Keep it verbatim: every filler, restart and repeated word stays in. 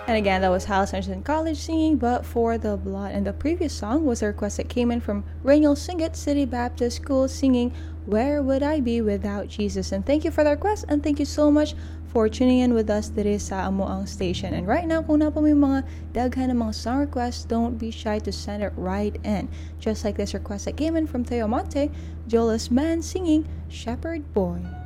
And again, that was Hal Anderson College singing But for the Blood. And the previous song was a request that came in from Raniel Singit, City Baptist School, singing Where Would I Be Without Jesus? And thank you for the request, and thank you so much for tuning in with us today sa Amoang Station. And right now, kung na po may mga daghan ng mga song requests, don't be shy to send it right in. Just like this request that came in from Teo Monte, Joel's Man singing Shepherd Boy.